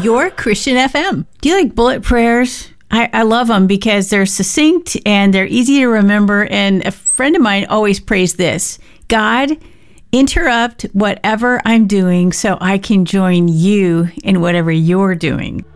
your Christian FM. Do you like bullet prayers? I love them because they're succinct and they're easy to remember. And a friend of mine always prays this: God, interrupt whatever I'm doing so I can join you in whatever you're doing.